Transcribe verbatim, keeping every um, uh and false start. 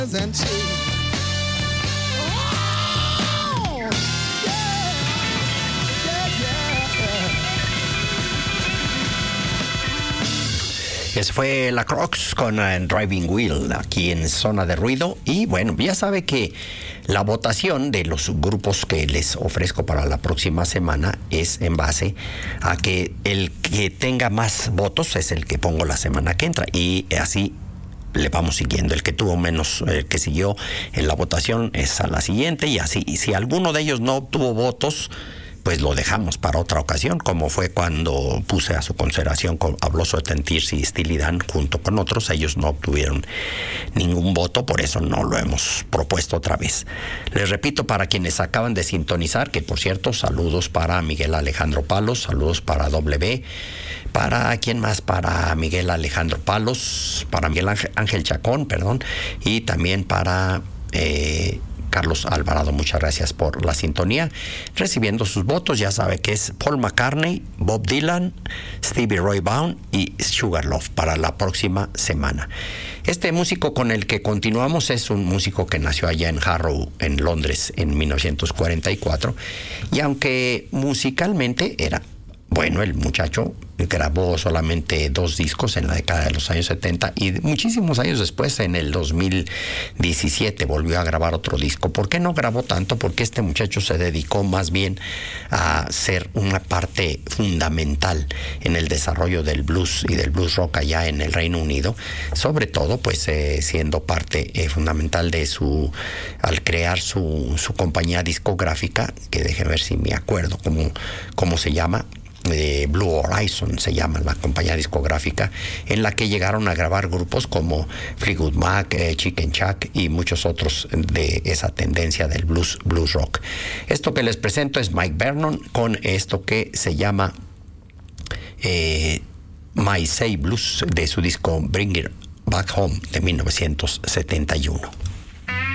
and see. Ese fue la Crocs con uh, Driving Wheel aquí en Zona de Ruido. Y bueno, ya sabe que la votación de los grupos que les ofrezco para la próxima semana es en base a que el que tenga más votos es el que pongo la semana que entra. Y así le vamos siguiendo. El que tuvo menos, el que siguió en la votación es a la siguiente. Y así, y si alguno de ellos no obtuvo votos, pues lo dejamos para otra ocasión, como fue cuando puse a su consideración con Habloso de Tentirsi y Steely Dan junto con otros. Ellos no obtuvieron ningún voto, por eso no lo hemos propuesto otra vez. Les repito, para quienes acaban de sintonizar, que por cierto, saludos para Miguel Alejandro Palos, saludos para W, para quién más, para Miguel Alejandro Palos, para Miguel Ángel, Ángel Chacón, perdón, y también para eh, Carlos Alvarado. Muchas gracias por la sintonía. Recibiendo sus votos, ya sabe que es Paul McCartney, Bob Dylan, Stevie Ray Vaughan y Sugarloaf para la próxima semana. Este músico con el que continuamos es un músico que nació allá en Harrow, en Londres, en mil novecientos cuarenta y cuatro, y aunque musicalmente era bueno, el muchacho grabó solamente dos discos en la década de los años setenta y muchísimos años después, en el dos mil diecisiete, volvió a grabar otro disco. ¿Por qué no grabó tanto? Porque este muchacho se dedicó más bien a ser una parte fundamental en el desarrollo del blues y del blues rock allá en el Reino Unido, sobre todo pues eh, siendo parte eh, fundamental de su, al crear su, su compañía discográfica, que déjeme ver si me acuerdo cómo, cómo se llama. Eh, Blue Horizon se llama la compañía discográfica, en la que llegaron a grabar grupos como Fleetwood Mac, eh, Chicken Shack y muchos otros de esa tendencia del blues, blues rock. Esto que les presento es Mike Vernon con esto que se llama eh, My Say Blues, de su disco Bring It Back Home de mil novecientos setenta y uno.